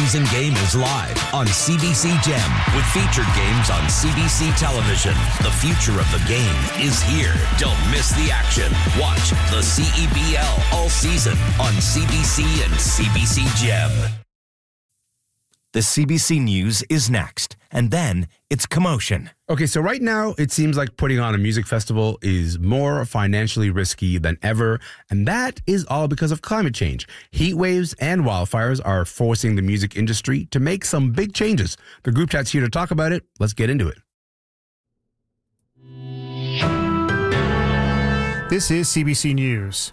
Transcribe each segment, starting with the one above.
all-season game is live on CBC Gem with featured games on CBC television. The future of the game is here. Don't miss the action. Watch the CEBL all season on CBC and CBC Gem. The CBC News is next, and then it's commotion. Okay, so right now it seems like putting on a music festival is more financially risky than ever, and that is all because of climate change. Heat waves and wildfires are forcing the music industry to make some big changes. The group chat's here to talk about it. Let's get into it. This is CBC News.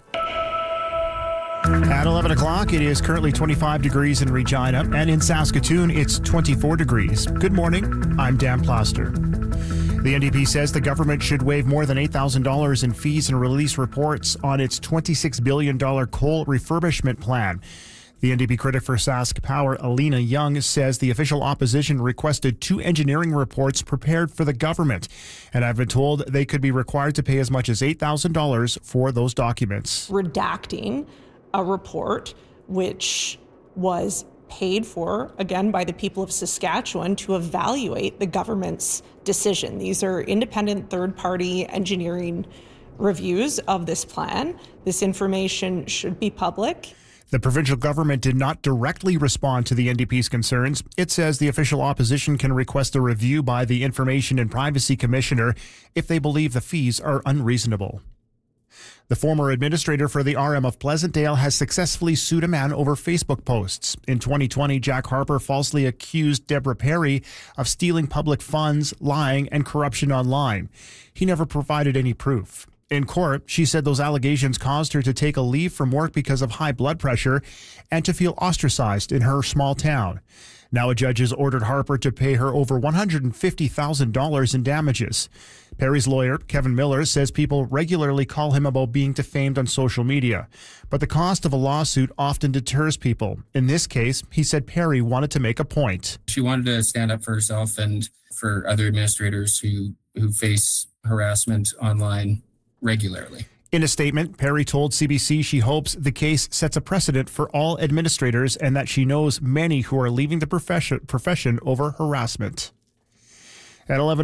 At 11 o'clock, it is currently 25 degrees in Regina, and in Saskatoon, it's 24 degrees. Good morning. I'm Dan Plaster. The NDP says the government should waive more than $8,000 in fees and release reports on its $26 billion coal refurbishment plan. The NDP critic for Sask Power, Alina Young, says the official opposition requested 2 engineering reports prepared for the government, and I've been told they could be required to pay as much as $8,000 for those documents. Redacting a report which was paid for, again, by the people of Saskatchewan to evaluate the government's decision. These are independent third-party engineering reviews of this plan. This information should be public. The provincial government did not directly respond to the NDP's concerns. It says the official opposition can request a review by the Information and Privacy Commissioner if they believe the fees are unreasonable. The former administrator for the RM of Pleasantdale has successfully sued a man over Facebook posts. In 2020, Jack Harper falsely accused Deborah Perry of stealing public funds, lying, and corruption online. He never provided any proof. In court, she said those allegations caused her to take a leave from work because of high blood pressure and to feel ostracized in her small town. Now a judge has ordered Harper to pay her over $150,000 in damages. Perry's lawyer, Kevin Miller, says people regularly call him about being defamed on social media. But the cost of a lawsuit often deters people. In this case, he said Perry wanted to make a point. She wanted to stand up for herself and for other administrators who face harassment online regularly. In a statement, Perry told CBC she hopes the case sets a precedent for all administrators and that she knows many who are leaving the profession over harassment. At 11